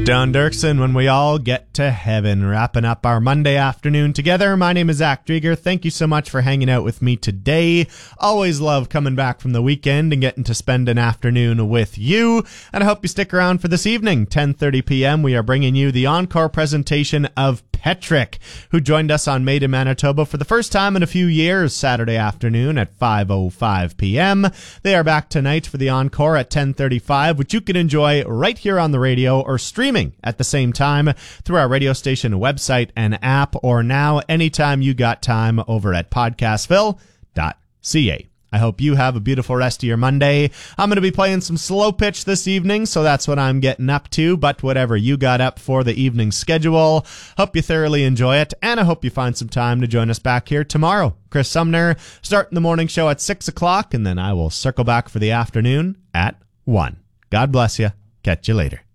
Don Dirksen, When We All Get to Heaven, wrapping up our Monday afternoon together. My name is Zach Drieger. Thank you so much for hanging out with me today. Always love coming back from the weekend and getting to spend an afternoon with you. And I hope you stick around for this evening, 10:30 p.m. We are bringing you the encore presentation of Petrick, who joined us on Made in Manitoba for the first time in a few years, Saturday afternoon at 5:05 p.m. They are back tonight for the encore at 10:35, which you can enjoy right here on the radio or streaming at the same time through our radio station website and app, or now anytime you got time over at podcastville.ca. I hope you have a beautiful rest of your Monday. I'm going to be playing some slow pitch this evening, so that's what I'm getting up to. But whatever you got up for the evening schedule, hope you thoroughly enjoy it, and I hope you find some time to join us back here tomorrow. Chris Sumner starting the morning show at 6 o'clock, and then I will circle back for the afternoon at 1. God bless you. Catch you later.